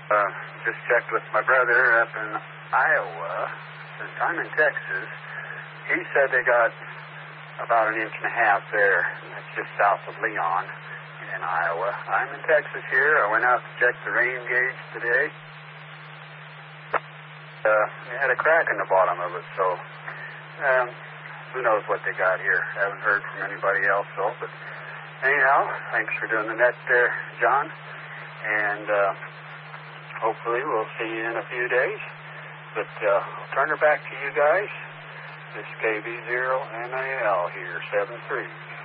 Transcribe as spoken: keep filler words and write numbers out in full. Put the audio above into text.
Uh, just checked with my brother up in Iowa. Since I'm in Texas, he said they got about an inch and a half there. That's just south of Leon in Iowa. I'm in Texas here. I went out to check the rain gauge today. Uh, they had a crack in the bottom of it, so um, who knows what they got here. Haven't heard from anybody else, though. But anyhow, thanks for doing the net there, John. And uh, hopefully we'll see you in a few days. But uh, I'll turn her back to you guys. This K B zero N A L here, seven three.